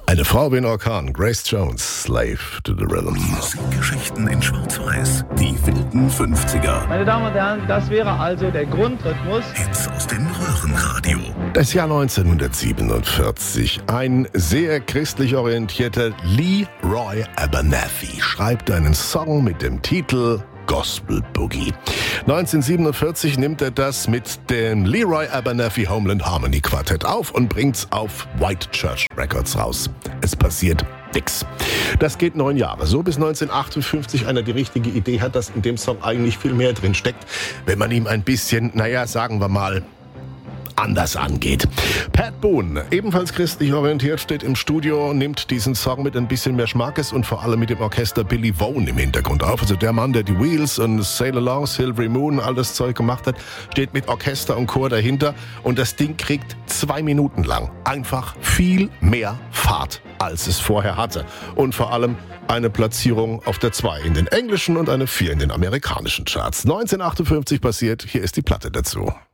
Eine Frau wie ein Orkan, Grace Jones, Slave to the Rhythm. Musikgeschichten in Schwarz-Weiß, die wilden 50er. Meine Damen und Herren, das wäre also der Grundrhythmus. Hits aus dem Röhrenradio. Das Jahr 1947. Ein sehr christlich orientierter Leroy Abernathy schreibt einen Song mit dem Titel Gospel Boogie. 1947 nimmt er das mit dem Leroy Abernathy Homeland Harmony Quartett auf und bringt's auf White Church Records raus. Es passiert nix. Das geht 9 Jahre. So bis 1958 einer die richtige Idee hat, dass in dem Song eigentlich viel mehr drin steckt, wenn man ihm ein bisschen, sagen wir mal, anders angeht. Pat Boone, ebenfalls christlich orientiert, steht im Studio, nimmt diesen Song mit ein bisschen mehr Schmackes und vor allem mit dem Orchester Billy Vaughn im Hintergrund auf. Also der Mann, der die Wheels und Sail Along, Silvery Moon, all das Zeug gemacht hat, steht mit Orchester und Chor dahinter und das Ding kriegt 2 Minuten lang einfach viel mehr Fahrt, als es vorher hatte. Und vor allem eine Platzierung auf der 2 in den englischen und eine 4 in den amerikanischen Charts. 1958 passiert, hier ist die Platte dazu.